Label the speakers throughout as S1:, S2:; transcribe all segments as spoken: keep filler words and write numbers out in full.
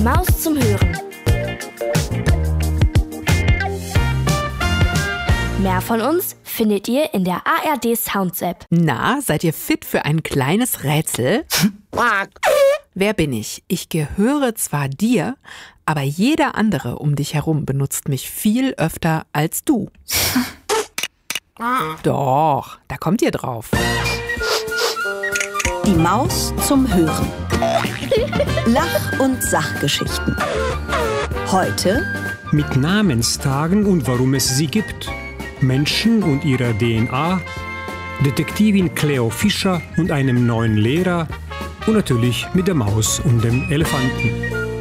S1: Maus zum Hören. Mehr von uns findet ihr in der A R D Sounds App.
S2: Na, seid ihr fit für ein kleines Rätsel? Wer bin ich? Ich gehöre zwar dir, aber jeder andere um dich herum benutzt mich viel öfter als du. Doch, da kommt ihr drauf.
S3: Die Maus zum Hören. Lach- und Sachgeschichten. Heute
S4: mit Namenstagen und warum es sie gibt. Menschen und ihrer D N A, Detektivin Cleo Fischer und einem neuen Lehrer und natürlich mit der Maus und dem Elefanten.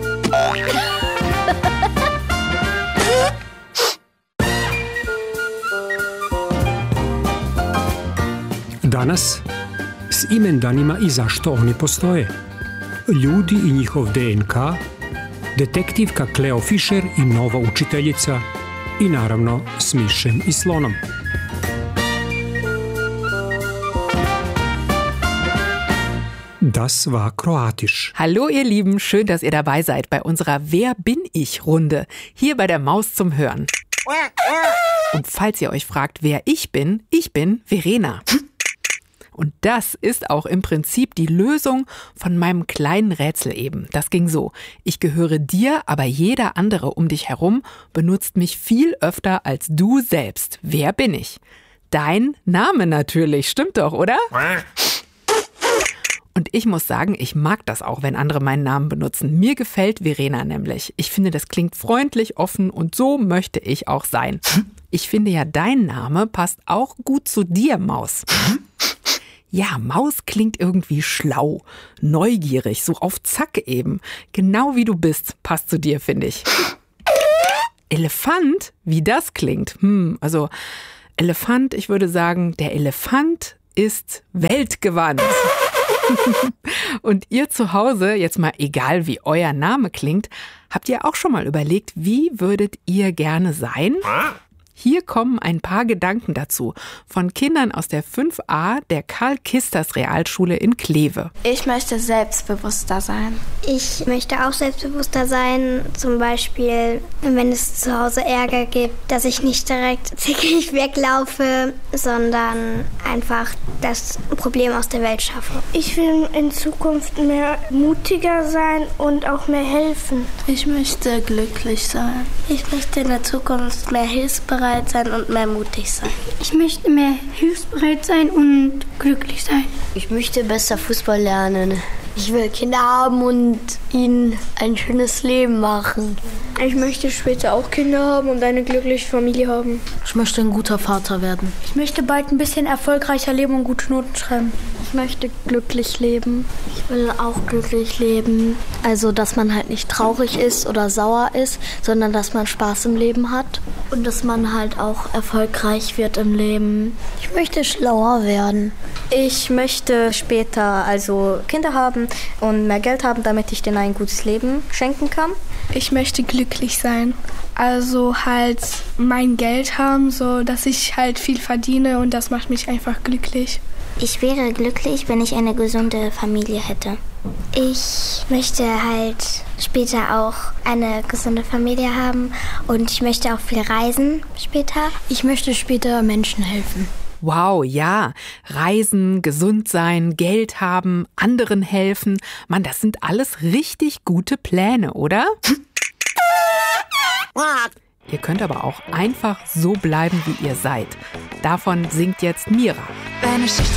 S4: Danas s imendanima i zašto oni postoje. Ljudi i njihov D N K, detektivka Cleo Fischer i nova učiteljica i naravno s mišem i slonom. Das war kroatisch.
S2: Hallo ihr Lieben, schön, dass ihr dabei seid bei unserer Wer bin ich Runde, hier bei der Maus zum Hören. Und falls ihr euch fragt, wer ich bin, ich bin Verena. Und das ist auch im Prinzip die Lösung von meinem kleinen Rätsel eben. Das ging so: Ich gehöre dir, aber jeder andere um dich herum benutzt mich viel öfter als du selbst. Wer bin ich? Dein Name natürlich, stimmt doch, oder? Und ich muss sagen, ich mag das auch, wenn andere meinen Namen benutzen. Mir gefällt Verena nämlich. Ich finde, das klingt freundlich, offen und so möchte ich auch sein. Ich finde ja, dein Name passt auch gut zu dir, Maus. Ja, Maus klingt irgendwie schlau, neugierig, so auf Zack eben. Genau wie du bist, passt zu dir, finde ich. Elefant, wie das klingt. Hm, also Elefant, ich würde sagen, der Elefant ist weltgewandt. Und ihr zu Hause, jetzt mal egal wie euer Name klingt, habt ihr auch schon mal überlegt, wie würdet ihr gerne sein? Hier kommen ein paar Gedanken dazu von Kindern aus der fünf a der Karl-Kisters-Realschule in Kleve.
S5: Ich möchte selbstbewusster sein.
S6: Ich möchte auch selbstbewusster sein, zum Beispiel, wenn es zu Hause Ärger gibt, dass ich nicht direkt zickig weglaufe, sondern einfach das Problem aus der Welt schaffe.
S7: Ich will in Zukunft mehr mutiger sein und auch mehr helfen.
S5: Ich möchte glücklich sein.
S8: Ich möchte in der Zukunft mehr hilfsbereit sein und mehr mutig sein.
S9: Ich möchte mehr hilfsbereit sein und glücklich sein.
S10: Ich möchte besser Fußball lernen. Ich will Kinder haben und ihnen ein schönes Leben machen.
S11: Ich möchte später auch Kinder haben und eine glückliche Familie haben.
S12: Ich möchte ein guter Vater werden.
S13: Ich möchte bald ein bisschen erfolgreicher leben und gute Noten schreiben.
S14: Ich möchte glücklich leben.
S15: Ich will auch glücklich leben. Also, dass man halt nicht traurig ist oder sauer ist, sondern dass man Spaß im Leben hat.
S16: Und dass man halt auch erfolgreich wird im Leben.
S17: Ich möchte schlauer werden.
S18: Ich möchte später also Kinder haben und mehr Geld haben, damit ich denen ein gutes Leben schenken kann.
S19: Ich möchte glücklich sein. Also halt mein Geld haben, so dass ich halt viel verdiene und das macht mich einfach glücklich.
S20: Ich wäre glücklich, wenn ich eine gesunde Familie hätte.
S6: Ich möchte halt später auch eine gesunde Familie haben und ich möchte auch viel reisen später.
S17: Ich möchte später Menschen helfen.
S2: Wow, ja, reisen, gesund sein, Geld haben, anderen helfen. Mann, das sind alles richtig gute Pläne, oder? Ihr könnt aber auch einfach so bleiben, wie ihr seid. Davon singt jetzt Mira.
S21: Wenn ich dich